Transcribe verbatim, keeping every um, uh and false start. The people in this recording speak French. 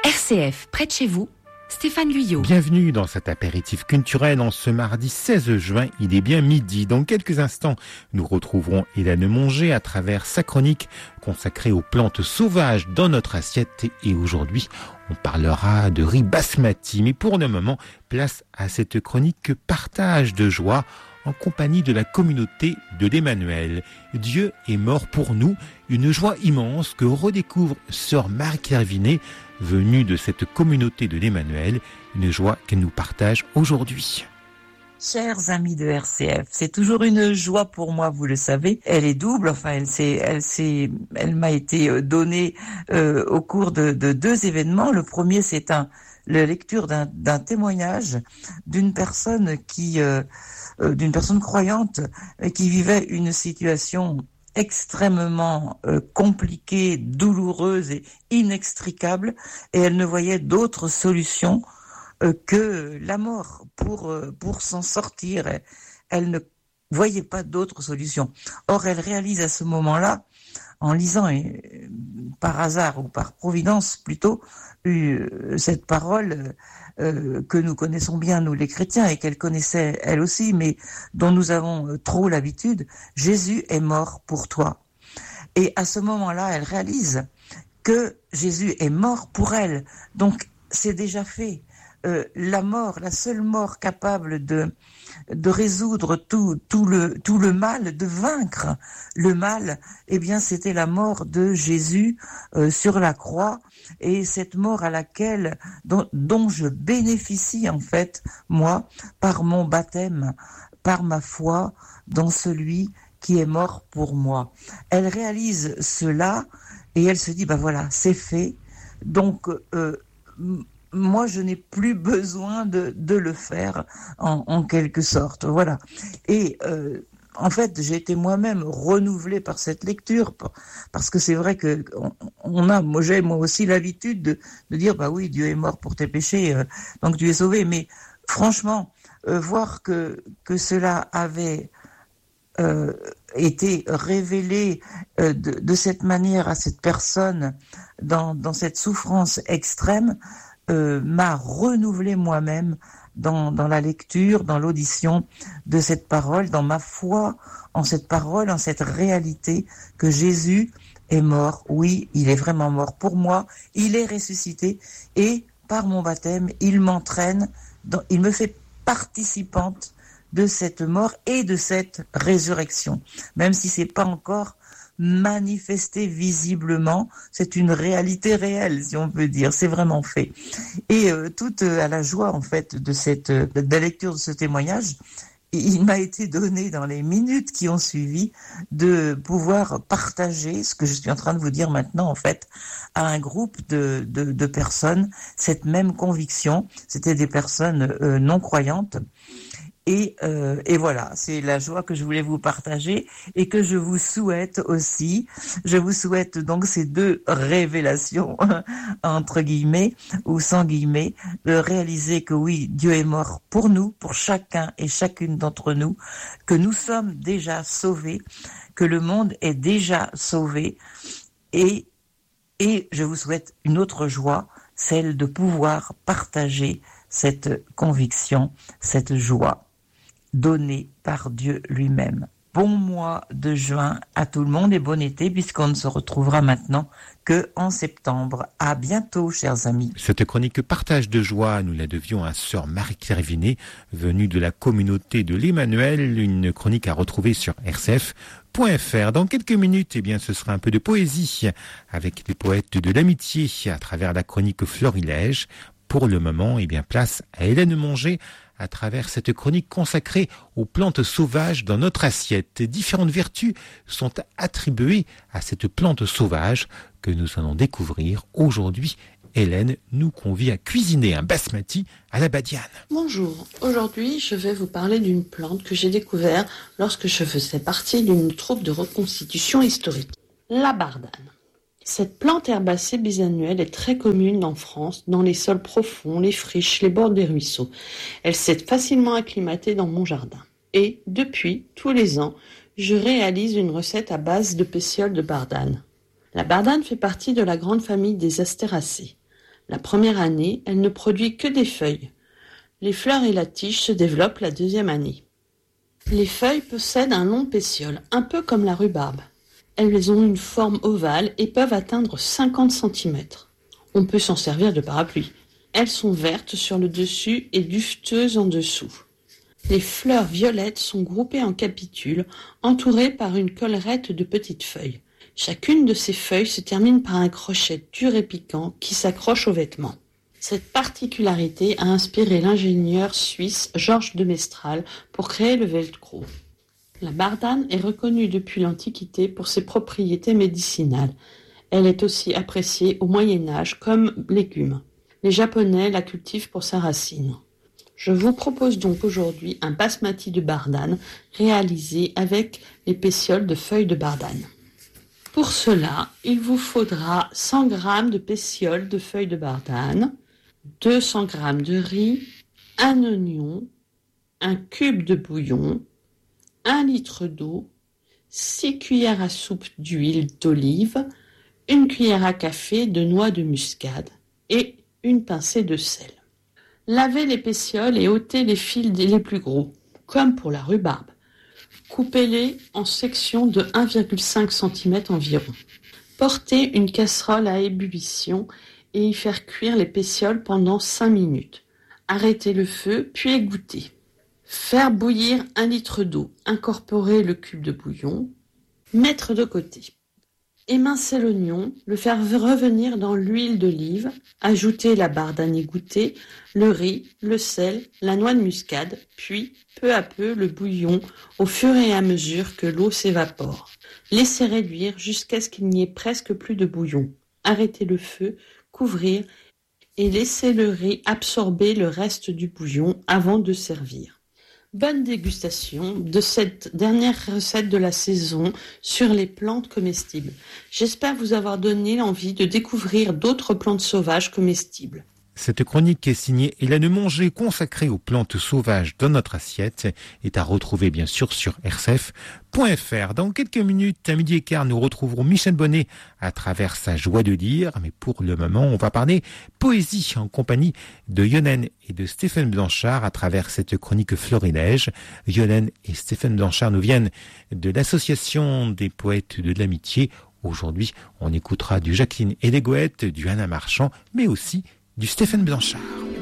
R C F, près de chez vous, Stéphane Guyot. Bienvenue dans cet apéritif culturel en ce mardi seize juin, il est bien midi. Dans quelques instants, nous retrouverons Hélène Monger à travers sa chronique consacrée aux plantes sauvages dans notre assiette. Et aujourd'hui, on parlera de riz basmati. Mais pour le moment, place à cette chronique partage de joie en compagnie de la communauté de l'Emmanuel. Dieu est mort pour nous, une joie immense que redécouvre sœur Marie-Claire Vinet, venue de cette communauté de l'Emmanuel, une joie qu'elle nous partage aujourd'hui. Chers amis de R C F, c'est toujours une joie pour moi, vous le savez. Elle est double, enfin, elle s'est, elle s'est, elle m'a été donnée euh, au cours de, de deux événements. Le premier, c'est un, la lecture d'un, d'un témoignage d'une personne qui, euh, euh, d'une personne croyante euh, qui vivait une situation extrêmement euh, compliquée, douloureuse et inextricable, et elle ne voyait d'autre solution euh, que la mort pour euh, pour s'en sortir. Elle, elle ne voyait pas d'autre solution. Or, elle réalise à ce moment-là, en lisant euh, par hasard ou par providence plutôt euh, cette parole euh, que nous connaissons bien, nous les chrétiens, et qu'elle connaissait elle aussi, mais dont nous avons euh, trop l'habitude: Jésus est mort pour toi. Et à ce moment-là, elle réalise que Jésus est mort pour elle. Donc, c'est déjà fait. Euh, la mort, la seule mort capable de de résoudre tout tout le tout le mal, de vaincre le mal, eh bien, c'était la mort de Jésus euh, sur la croix, et cette mort à laquelle dont, dont je bénéficie en fait moi par mon baptême, par ma foi dans celui qui est mort pour moi. Elle réalise cela et elle se dit, bah voilà, c'est fait. Donc euh, moi, je n'ai plus besoin de, de le faire, en, en quelque sorte. Voilà. Et euh, en fait, j'ai été moi-même renouvelée par cette lecture, parce que c'est vrai que on, on a, moi j'ai moi aussi l'habitude de, de dire, bah oui, Dieu est mort pour tes péchés, euh, donc tu es sauvé. Mais franchement, euh, voir que que cela avait euh, été révélé euh, de, de cette manière à cette personne dans dans cette souffrance extrême, Euh, m'a renouvelé moi-même dans, dans la lecture, dans l'audition de cette parole, dans ma foi en cette parole, en cette réalité que Jésus est mort. Oui, il est vraiment mort pour moi, il est ressuscité, et par mon baptême, il m'entraîne, dans, il me fait participante de cette mort et de cette résurrection. Même si c'est pas encore manifesté visiblement, c'est une réalité réelle, si on peut dire, c'est vraiment fait. Et euh, toute euh, à la joie en fait de cette euh, de la lecture de ce témoignage, il m'a été donné dans les minutes qui ont suivi de pouvoir partager ce que je suis en train de vous dire maintenant en fait à un groupe de de, de personnes, cette même conviction. C'était des personnes euh, non croyantes. Et, euh, et voilà, c'est la joie que je voulais vous partager et que je vous souhaite aussi. Je vous souhaite donc ces deux révélations, entre guillemets, ou sans guillemets, de réaliser que oui, Dieu est mort pour nous, pour chacun et chacune d'entre nous, que nous sommes déjà sauvés, que le monde est déjà sauvé. Et, et je vous souhaite une autre joie, celle de pouvoir partager cette conviction, cette joie donné par Dieu lui-même. Bon mois de juin à tout le monde et bon été, puisqu'on ne se retrouvera maintenant que en septembre. À bientôt, chers amis. Cette chronique partage de joie, nous la devions à sœur Marie-Claire Vinet, venue de la communauté de l'Emmanuel, une chronique à retrouver sur r c f point f r. Dans quelques minutes, eh bien, ce sera un peu de poésie avec les poètes de l'amitié à travers la chronique Florilège. Pour le moment, eh bien, place à Hélène Monger à travers cette chronique consacrée aux plantes sauvages dans notre assiette. Différentes vertus sont attribuées à cette plante sauvage que nous allons découvrir aujourd'hui. Hélène nous convie à cuisiner un basmati à la badiane. Bonjour, aujourd'hui je vais vous parler d'une plante que j'ai découverte lorsque je faisais partie d'une troupe de reconstitution historique, la bardane. Cette plante herbacée bisannuelle est très commune en France, dans les sols profonds, les friches, les bords des ruisseaux. Elle s'est facilement acclimatée dans mon jardin. Et depuis, tous les ans, je réalise une recette à base de pétiole de bardane. La bardane fait partie de la grande famille des astéracées. La première année, elle ne produit que des feuilles. Les fleurs et la tige se développent la deuxième année. Les feuilles possèdent un long pétiole, un peu comme la rhubarbe. Elles ont une forme ovale et peuvent atteindre cinquante centimètres. On peut s'en servir de parapluie. Elles sont vertes sur le dessus et dufteuses en dessous. Les fleurs violettes sont groupées en capitules, entourées par une collerette de petites feuilles. Chacune de ces feuilles se termine par un crochet dur et piquant qui s'accroche aux vêtements. Cette particularité a inspiré l'ingénieur suisse Georges de Mestral pour créer le velcro. La bardane est reconnue depuis l'Antiquité pour ses propriétés médicinales. Elle est aussi appréciée au Moyen Âge comme légume. Les Japonais la cultivent pour sa racine. Je vous propose donc aujourd'hui un basmati de bardane réalisé avec les pétioles de feuilles de bardane. Pour cela, il vous faudra cent grammes de pétioles de feuilles de bardane, deux cents grammes de riz, un oignon, un cube de bouillon, un litre d'eau, six cuillères à soupe d'huile d'olive, une cuillère à café de noix de muscade et une pincée de sel. Lavez les pétioles et ôtez les fils les plus gros, comme pour la rhubarbe. Coupez-les en sections de un virgule cinq centimètres environ. Portez une casserole à ébullition et y faire cuire les pétioles pendant cinq minutes. Arrêtez le feu, puis égouttez. Faire bouillir un litre d'eau. Incorporer le cube de bouillon. Mettre de côté. Émincer l'oignon, le faire revenir dans l'huile d'olive, ajouter la bardane égouttée, le riz, le sel, la noix de muscade, puis, peu à peu, le bouillon au fur et à mesure que l'eau s'évapore. Laissez réduire jusqu'à ce qu'il n'y ait presque plus de bouillon. Arrêtez le feu, couvrir et laissez le riz absorber le reste du bouillon avant de servir. Bonne dégustation de cette dernière recette de la saison sur les plantes comestibles. J'espère vous avoir donné envie de découvrir d'autres plantes sauvages comestibles. Cette chronique est signée Hélène Monger, consacrée aux plantes sauvages dans notre assiette, est à retrouver bien sûr sur r c f point f r. Dans quelques minutes, à midi et quart, nous retrouverons Michel Bonnet à travers sa joie de dire. Mais pour le moment, on va parler poésie en compagnie de Yolène et de Stéphane Blanchard à travers cette chronique Florilège. Yolène et Stéphane Blanchard nous viennent de l'association des poètes de l'amitié. Aujourd'hui, on écoutera du Jacqueline et des Goëttes, du Anna Marchand, mais aussi du Stéphane Blanchard.